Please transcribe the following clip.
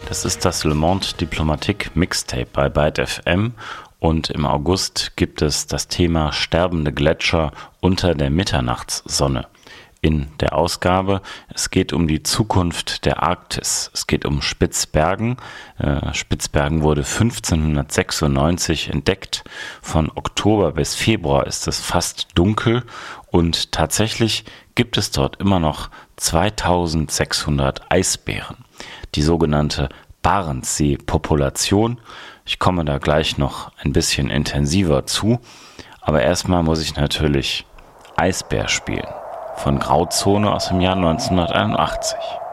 Das ist das Le Monde Diplomatique Mixtape bei Byte FM und im August gibt es das Thema sterbende Gletscher unter der Mitternachtssonne. In der Ausgabe, es geht um die Zukunft der Arktis, es geht um Spitzbergen. Spitzbergen wurde 1596 entdeckt, von Oktober bis Februar ist es fast dunkel und tatsächlich gibt es dort immer noch 2600 Eisbären, die sogenannte Barentssee-Population. Ich komme da gleich noch ein bisschen intensiver zu, aber erstmal muss ich natürlich Eisbär spielen. Von Grauzone aus dem Jahr 1981.